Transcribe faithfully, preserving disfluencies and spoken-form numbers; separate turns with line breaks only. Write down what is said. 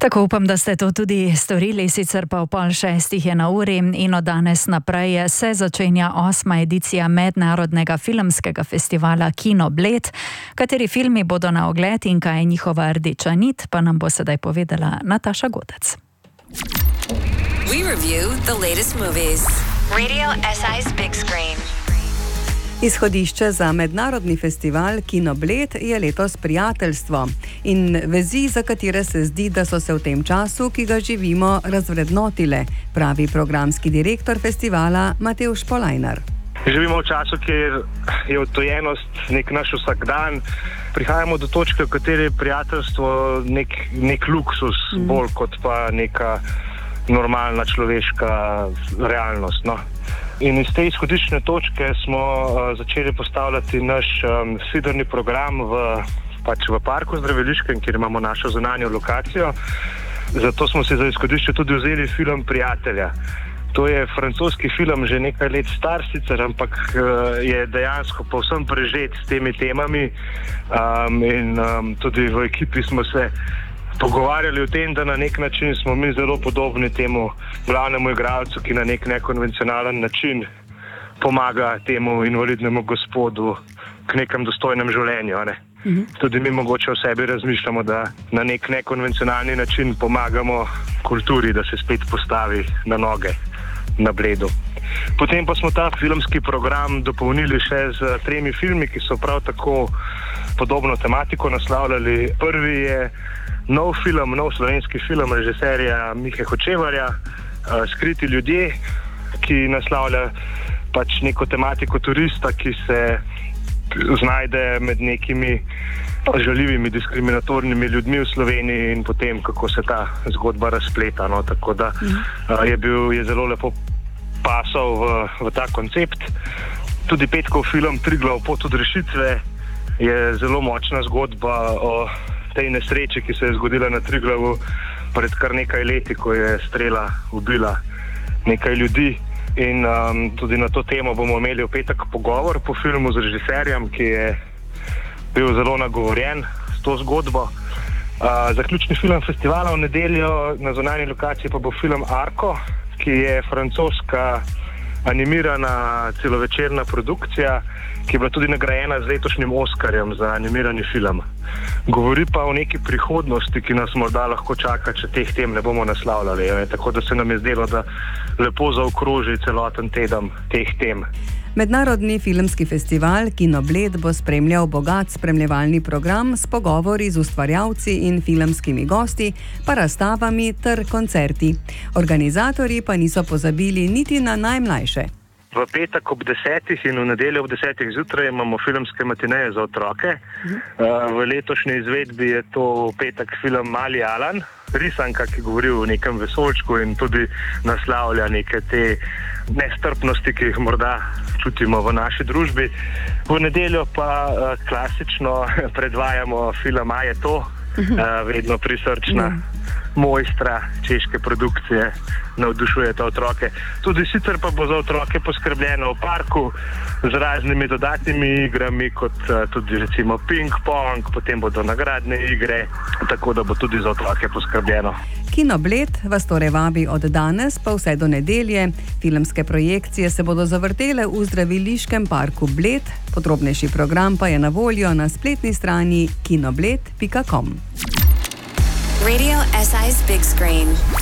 Tako upam, da ste to tudi storili, sicer pa v pol šestih je na uri in od danes naprej se začenja osma edicija mednarodnega filmskega festivala Kino Bled. Kateri filmi bodo na ogled in kaj je njihova rdeča nit, pa nam bo sedaj povedala Nataša Godec.
We review the latest movies. Radio S I's Big Screen.
Izhodišče za mednarodni festival Kino Bled je letos prijateljstvo in vezi, za katere se zdi, da so se v tem času, ki ga živimo, razvrednotile, pravi programski direktor festivala Matevž Polajnar.
Živimo v času, kjer je odtojenost nek naš vsakdan. Prihajamo do točke, v kateri je prijateljstvo nek, nek luksus, mm. bolj kot pa neka normalna človeška realnost. No? In iz te izhodiščne točke smo uh, začeli postavljati naš um, sidrni program v, pač v parku Zdraviliškem, kjer imamo našo zunanjo lokacijo. Zato smo si za izhodišče tudi vzeli film Prijatelja. To je francoski film, že nekaj let star sicer, ampak uh, je dejansko povsem prežet s temi temami um, in um, tudi v ekipi smo se pogovarjali o tem, da na nek način smo mi zelo podobni temu glavnemu igralcu, ki na nek nekonvencionalen način pomaga temu invalidnemu gospodu k nekem dostojnem življenju. Ne? Mhm. Tudi mi mogoče o sebi razmišljamo, da na nek nekonvencionalni način pomagamo kulturi, da se spet postavi na noge na Bledu. Potem pa smo ta filmski program dopolnili še z tremi filmi, ki so prav tako podobno tematiko naslavljali. Prvi je nov film, nov slovenski film režiserja Mihe Hočevarja, Skriti ljudje, ki naslavlja pač neko tematiko turista, ki se znajde med nekimi žaljivimi, diskriminatornimi ljudmi v Sloveniji in potem, kako se ta zgodba razpleta. No? Tako da je bil je zelo lepo pasal v, v ta koncept. Tudi petkov film Triglav pot od rešitve je zelo močna zgodba o tej nesreči, ki se je zgodila na Triglavu pred kar nekaj leti, ko je strela ubila nekaj ljudi. In um, tudi na to temo bomo imeli v petek pogovor po filmu z režiserjem, ki je bil zelo nagovorjen s to zgodbo. Uh, zaključni film festivala v nedeljo na zunanji lokaciji pa bo film Arko, ki je francoska animirana celovečerna produkcija, ki je bila tudi nagrajena z letošnjim Oskarjem za animirani film. Govori pa o neki prihodnosti, ki nas morda lahko čaka, če teh tem ne bomo naslavljali. Je. Tako da se nam je zdelo, da lepo zaokroži celoten teden teh tem.
Mednarodni filmski festival Kino Bled bo spremljal bogat spremljevalni program s pogovori z ustvarjalci in filmskimi gosti, pa razstavami ter koncerti. Organizatorji pa niso pozabili niti na najmlajše.
V petek ob desetih in v nedeljo ob desetih zjutraj imamo filmske matineje za otroke. V letošnji izvedbi je to petek film Mali Alan, risanka, ki govori o nekem vesoljčku in tudi naslavlja neke te nestrpnosti, ki jih morda čutimo v naši družbi. V nedeljo pa klasično predvajamo film A je to, vedno prisrčna mojstra češke produkcije, navdušujete otroke. Tudi sicer pa bo za otroke poskrbljeno v parku z raznimi dodatnimi igrami, kot tudi recimo ping-pong, potem bodo nagradne igre, tako da bo tudi za otroke poskrbljeno.
Kino Bled vas torej vabi od danes pa vse do nedelje. Filmske projekcije se bodo zavrtele v Zdraviliškem parku Bled, podrobnejši program pa je na voljo na spletni strani kinobled pika com.
Radio S I's Big Screen.